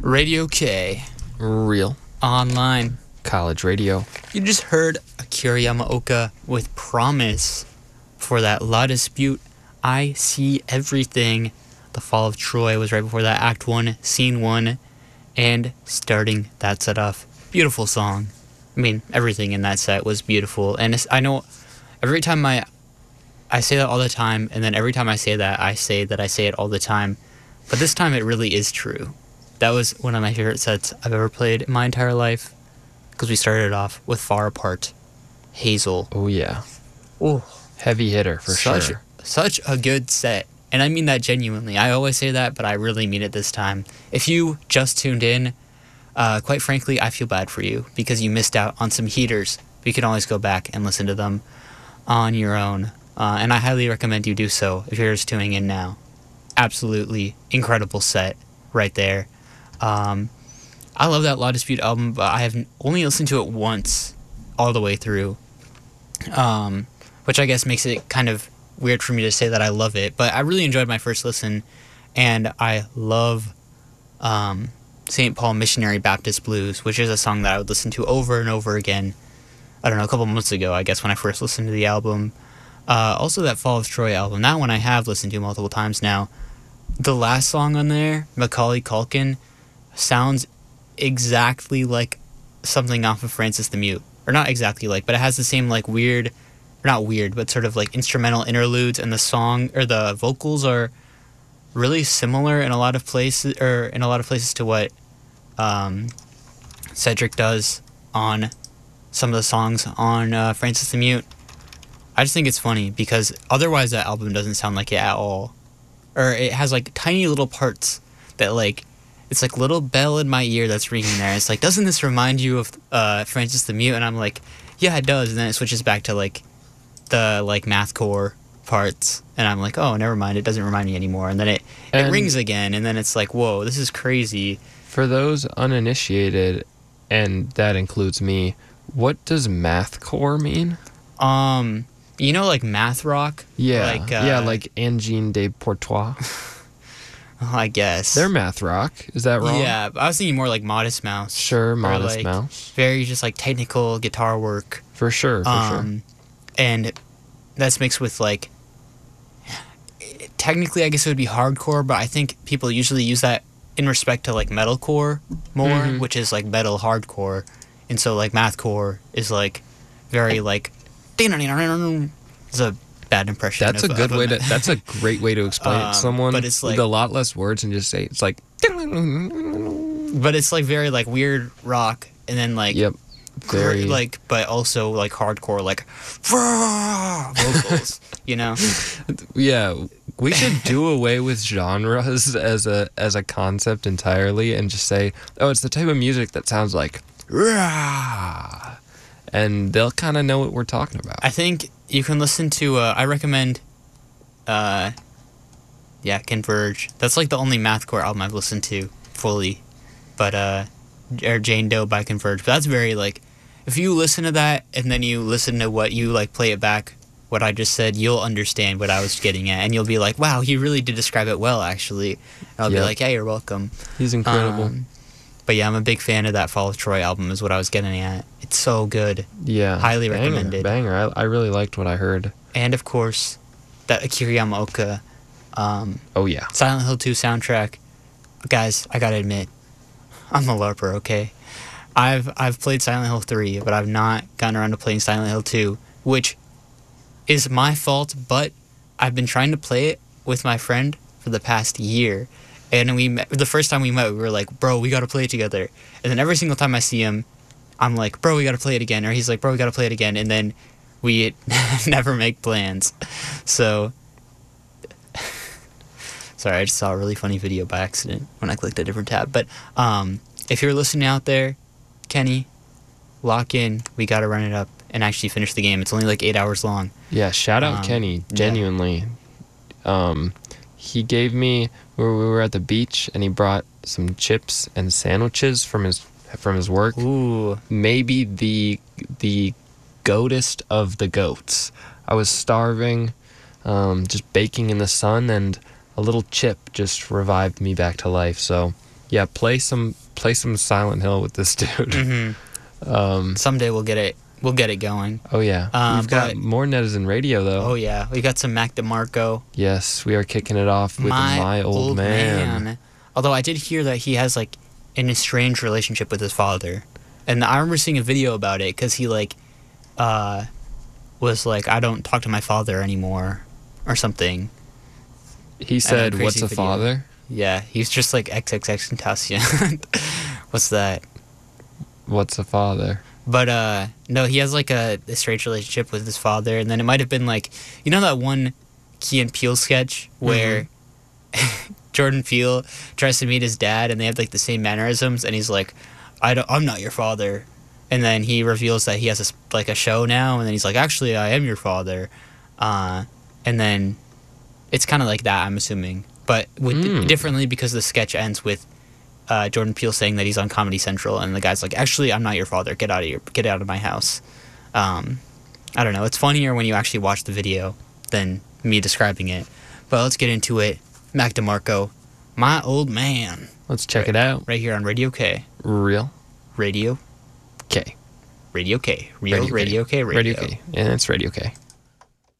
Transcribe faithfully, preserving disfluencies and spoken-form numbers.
Radio K. Real. Online. College radio. You just heard Akira Yamaoka with Promise for that La Dispute. I See Everything. The Fall of Troy was right before that. Act one, Scene one. And starting that set off. Beautiful song. I mean, everything in that set was beautiful. And it's, I know every time I, I say that all the time, and then every time I say that, I say that I say it all the time. But this time it really is true. That was one of my favorite sets I've ever played in my entire life. Because we started off with Far Apart, Hazel. Oh, yeah. Ooh. Heavy hitter, for such, sure. Such a good set. And I mean that genuinely. I always say that, but I really mean it this time. If you just tuned in, uh, quite frankly, I feel bad for you. Because you missed out on some heaters. You can always go back and listen to them on your own. Uh, and I highly recommend you do so if you're just tuning in now. Absolutely incredible set right there. Um... I love that La Dispute album, but I have only listened to it once all the way through, um, which I guess makes it kind of weird for me to say that I love it. But I really enjoyed my first listen, and I love um, Saint Paul Missionary Baptist Blues, which is a song that I would listen to over and over again. I don't know, a couple months ago, I guess, when I first listened to the album. Uh, also, that Fall of Troy album, that one I have listened to multiple times now. The last song on there, Macaulay Culkin, sounds exactly like something off of Francis the Mute, or not exactly like, but it has the same like weird, or not weird, but sort of like instrumental interludes, and the song or the vocals are really similar in a lot of places, or in a lot of places to what um, Cedric does on some of the songs on uh, Francis the Mute. I just think it's funny because otherwise that album doesn't sound like it at all, or it has like tiny little parts that like. It's like little bell in my ear that's ringing there. It's like, doesn't this remind you of uh, Francis the Mute? And I'm like, yeah, it does. And then it switches back to like the like mathcore parts, and I'm like, oh, never mind. It doesn't remind me anymore. And then it, it rings again, and then it's like, whoa, this is crazy. For those uninitiated, and that includes me, what does mathcore mean? Um, you know, like math rock. Yeah, like, uh, yeah, like Engine de Portois. I guess. They're math rock. Is that wrong? Yeah, I was thinking more like Modest Mouse. Sure, Modest like Mouse. Very just like technical guitar work. For sure, for um, sure. And that's mixed with like, technically I guess it would be hardcore, but I think people usually use that in respect to like metalcore more, mm-hmm. which is like metal hardcore. And so like mathcore is like very like, it's a bad impression. That's of, a good of way a, to. That's a great way to explain um, it to someone. But it's like, with a lot less words and just say it's like. But it's like very like weird rock, and then like yep, very gr- like, but also like hardcore like vocals, you know. Yeah, we should do away with genres as a as a concept entirely, and just say, oh, it's the type of music that sounds like. And they'll kind of know what we're talking about. I think you can listen to, uh, I recommend, uh, yeah, Converge. That's like the only mathcore album I've listened to fully. But, uh, or Jane Doe by Converge. But that's very, like, if you listen to that and then you listen to what you, like, play it back, what I just said, you'll understand what I was getting at. And you'll be like, wow, he really did describe it well, actually. And I'll yep. be like, yeah, you're welcome. He's incredible. Um, But yeah, I'm a big fan of that Fall of Troy album is what I was getting at. It's so good. Yeah. Highly banger, recommended. Banger. I, I really liked what I heard. And of course, that Akira Yamaoka. Um, oh, yeah. Silent Hill two soundtrack. Guys, I gotta admit, I'm a LARPer, okay? I've I've played Silent Hill three, but I've not gotten around to playing Silent Hill two, which is my fault, but I've been trying to play it with my friend for the past year. And we met, the first time we met, we were like, bro, we got to play it together. And then every single time I see him, I'm like, bro, we got to play it again. Or he's like, bro, we got to play it again. And then we never make plans. So, sorry, I just saw a really funny video by accident when I clicked a different tab. But um, if you're listening out there, Kenny, lock in. We got to run it up and actually finish the game. It's only like eight hours long. Yeah, shout out um, Kenny, genuinely. Yeah. Um, he gave me... We were at the beach, and he brought some chips and sandwiches from his from his work. Ooh. Maybe the the goatest of the goats. I was starving, um, just baking in the sun, and a little chip just revived me back to life. So Yeah, play some play some Silent Hill with this dude. Mm-hmm. Um, Someday we'll get it. We'll get it going. oh yeah, Uh, we've got but- more Netizen Radio though. Oh yeah, we got some Mac DeMarco. Yes, we are kicking it off with My, Old, man. Although I did hear that he has like an estranged relationship with his father, and I remember seeing a video about it because he like uh, was like, I don't talk to my father anymore, or something. He said, crazy "What's a video. father?" Yeah, he's just like X X X Tentacion. What's that? What's a father? But uh no, he has like a, a strange relationship with his father, and then it might have been like, you know that one Key and Peele sketch where Jordan Peele tries to meet his dad and they have like the same mannerisms, and he's like, I don't, I'm not your father, and then he reveals that he has a, s- like a show now, and then he's like, actually I am your father, uh, and then it's kind of like that, I'm assuming, but with Mm. differently because the sketch ends with uh, Jordan Peele saying that he's on Comedy Central, and the guy's like, "Actually, I'm not your father. Get out of your, get out of my house." Um, I don't know. It's funnier when you actually watch the video than me describing it. But let's get into it. Mac DeMarco, My Old Man, Let's check Right. it out. right here on Radio K, Real Radio, K. Radio K, Real Radio K. Radio K, Radio. Radio K. And it's Radio K.